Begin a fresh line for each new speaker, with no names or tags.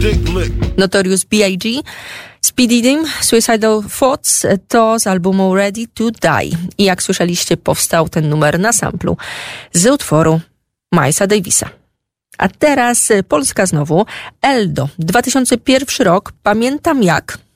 Notorious B.I.G., Speedy Dim, Suicidal Thoughts to z albumu Ready to Die. I jak słyszeliście, powstał ten numer na samplu z utworu Milesa Davisa. A teraz Polska znowu. Eldo, 2001 rok, Pamiętam jak.